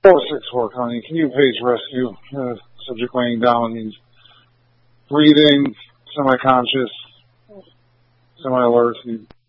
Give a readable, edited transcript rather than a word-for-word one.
464, Connie, can you page rescue? Subject laying down, he's breathing, semi-conscious, semi-alert.